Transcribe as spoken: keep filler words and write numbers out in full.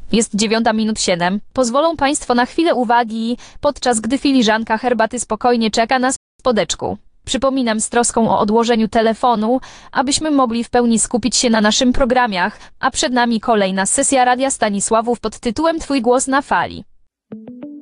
Jest dziewiąta minut siedem. Pozwolą Państwo na chwilę uwagi, podczas gdy filiżanka herbaty spokojnie czeka na spodeczku. Przypominam z troską o odłożeniu telefonu, abyśmy mogli w pełni skupić się na naszym programach, a przed nami kolejna sesja Radia Stanisławów pod tytułem Twój głos na fali.